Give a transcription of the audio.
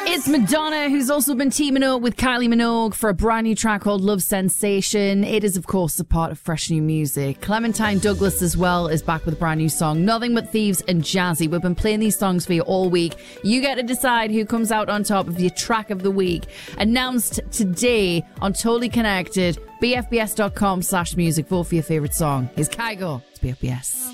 It's Madonna, who's also been teaming up with Kylie Minogue for a brand new track called Love Sensation. It is, of course, a part of fresh new music. Clementine Douglas as well is back with a brand new song, Nothing But Thieves and Jazzy. We've been playing these songs for you all week. You get to decide who comes out on top of your track of the week. Announced today on Totally Connected, bfbs.com/music. Vote for your favourite song. Here's Kygo. It's BFBS.